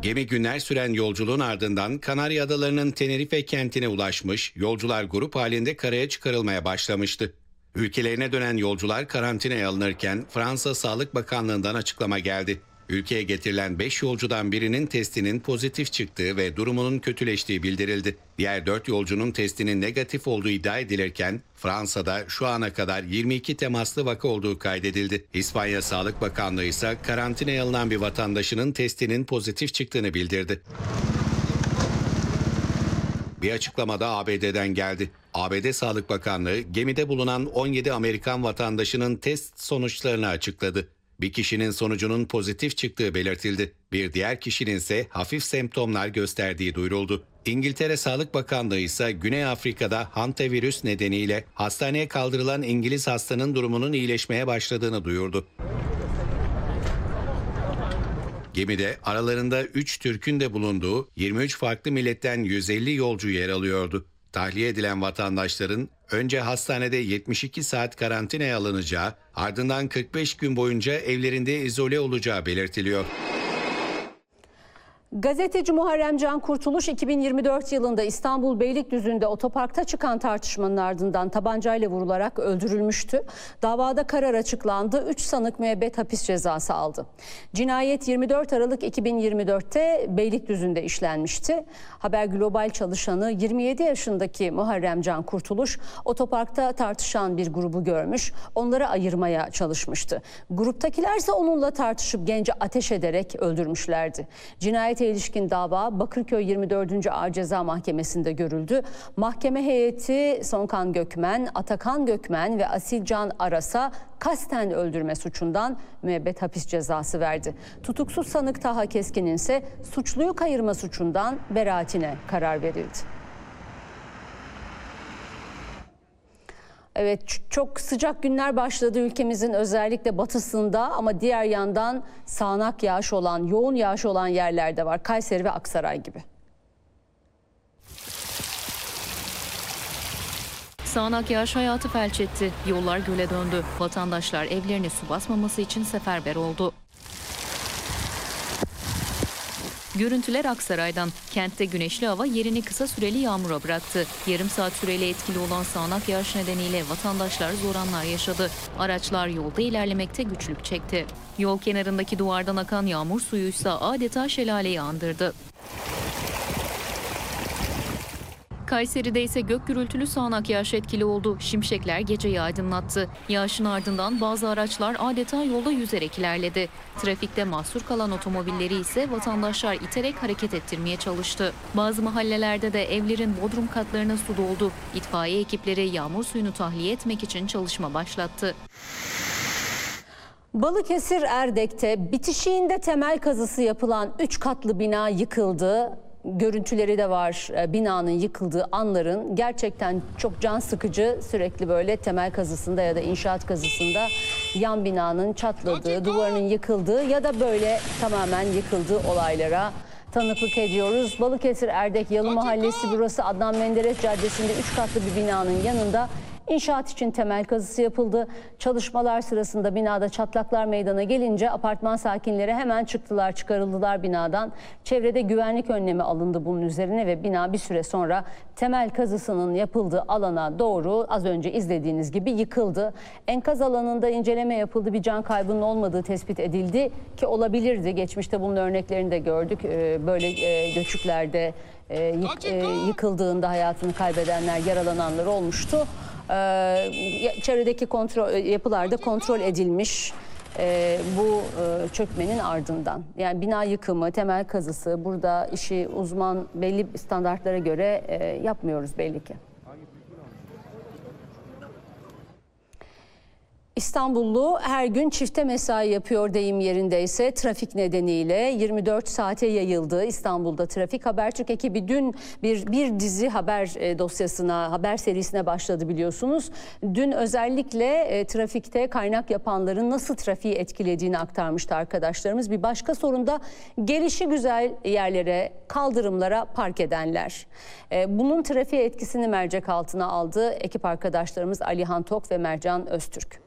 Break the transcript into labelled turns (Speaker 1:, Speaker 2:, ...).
Speaker 1: Gemi günler süren yolculuğun ardından Kanarya Adaları'nın Tenerife kentine ulaşmış, yolcular grup halinde karaya çıkarılmaya başlamıştı. Ülkelerine dönen yolcular karantinaya alınırken Fransa Sağlık Bakanlığı'ndan açıklama geldi. Ülkeye getirilen 5 yolcudan birinin testinin pozitif çıktığı ve durumunun kötüleştiği bildirildi. Diğer 4 yolcunun testinin negatif olduğu iddia edilirken Fransa'da şu ana kadar 22 temaslı vaka olduğu kaydedildi. İspanya Sağlık Bakanlığı ise karantinaya alınan bir vatandaşının testinin pozitif çıktığını bildirdi. Bir açıklamada ABD'den geldi. ABD Sağlık Bakanlığı gemide bulunan 17 Amerikan vatandaşının test sonuçlarını açıkladı. Bir kişinin sonucunun pozitif çıktığı belirtildi. Bir diğer kişinin ise hafif semptomlar gösterdiği duyuruldu. İngiltere Sağlık Bakanlığı ise Güney Afrika'da hantavirüs nedeniyle hastaneye kaldırılan İngiliz hastanın durumunun iyileşmeye başladığını duyurdu. Gemide aralarında 3 Türk'ün de bulunduğu 23 farklı milletten 150 yolcu yer alıyordu. Tahliye edilen vatandaşların önce hastanede 72 saat karantinaya alınacağı, ardından 45 gün boyunca evlerinde izole olacağı belirtiliyor.
Speaker 2: Gazeteci Muharrem Can Kurtuluş 2024 yılında İstanbul Beylikdüzü'nde otoparkta çıkan tartışmanın ardından tabancayla vurularak öldürülmüştü. Davada karar açıklandı. 3 sanık müebbet hapis cezası aldı. Cinayet 24 Aralık 2024'te Beylikdüzü'nde işlenmişti. Haber Global çalışanı 27 yaşındaki Muharrem Can Kurtuluş otoparkta tartışan bir grubu görmüş, onları ayırmaya çalışmıştı. Gruptakilerse onunla tartışıp genci ateş ederek öldürmüşlerdi. Cinayete ilişkin dava Bakırköy 24. Ağır Ceza Mahkemesi'nde görüldü. Mahkeme heyeti Sonkan Gökmen, Atakan Gökmen ve Asilcan Aras'a kasten öldürme suçundan müebbet hapis cezası verdi. Tutuksuz sanık Taha Keskin'in ise suçluyu kayırma suçundan beraatine karar verildi. Evet, çok sıcak günler başladı ülkemizin özellikle batısında ama diğer yandan sağanak yağış olan, yoğun yağış olan yerlerde var. Kayseri ve Aksaray gibi.
Speaker 3: Sağanak yağış hayatı felç etti. Yollar göle döndü. Vatandaşlar evlerini su basmaması için seferber oldu. Görüntüler Aksaray'dan. Kentte güneşli hava yerini kısa süreli yağmura bıraktı. Yarım saat süreli etkili olan sağanak yağış nedeniyle vatandaşlar zor anlar yaşadı. Araçlar yolda ilerlemekte güçlük çekti. Yol kenarındaki duvardan akan yağmur suyuysa adeta şelaleyi andırdı. Kayseri'de ise gök gürültülü sağanak yağış etkili oldu. Şimşekler geceyi aydınlattı. Yağışın ardından bazı araçlar adeta yolda yüzerek ilerledi. Trafikte mahsur kalan otomobilleri ise vatandaşlar iterek hareket ettirmeye çalıştı. Bazı mahallelerde de evlerin bodrum katlarına su doldu. İtfaiye ekipleri yağmur suyunu tahliye etmek için çalışma başlattı.
Speaker 2: Balıkesir Erdek'te bitişiğinde temel kazısı yapılan 3 katlı bina yıkıldı. Görüntüleri de var binanın yıkıldığı anların. Gerçekten çok can sıkıcı, sürekli böyle temel kazısında ya da inşaat kazısında yan binanın çatladığı, duvarının yıkıldığı ya da böyle tamamen yıkıldığı olaylara tanıklık ediyoruz. Balıkesir Erdek Yalı Mahallesi burası, Adnan Menderes Caddesi'nde 3 katlı bir binanın yanında İnşaat için temel kazısı yapıldı. Çalışmalar sırasında binada çatlaklar meydana gelince apartman sakinleri hemen çıkarıldılar binadan. Çevrede güvenlik önlemi alındı bunun üzerine ve bina bir süre sonra temel kazısının yapıldığı alana doğru az önce izlediğiniz gibi yıkıldı. Enkaz alanında inceleme yapıldı. Bir can kaybının olmadığı tespit edildi ki olabilirdi. Geçmişte bunun örneklerini de gördük. Böyle göçüklerde yıkıldığında hayatını kaybedenler, yaralananlar olmuştu. Çevredeki yapılarda kontrol edilmiş bu çökmenin ardından. Yani bina yıkımı, temel kazısı, burada işi uzman belli standartlara göre yapmıyoruz belli ki. İstanbullu her gün çifte mesai yapıyor deyim yerindeyse trafik nedeniyle 24 saate yayıldı İstanbul'da trafik. Habertürk ekibi dün bir dizi haber dosyasına, haber serisine başladı biliyorsunuz. Dün özellikle trafikte kaynak yapanların nasıl trafiği etkilediğini aktarmıştı arkadaşlarımız. Bir başka sorun da gelişigüzel yerlere, kaldırımlara park edenler. Bunun trafiğe etkisini mercek altına aldı ekip arkadaşlarımız Alihan Tok ve Mercan Öztürk.